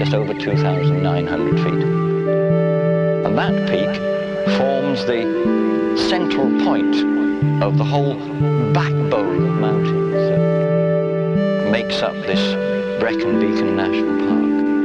just over 2,900 feet. And that peak forms the central point of the whole backbone of mountains that makes up this Brecon Beacon National Park.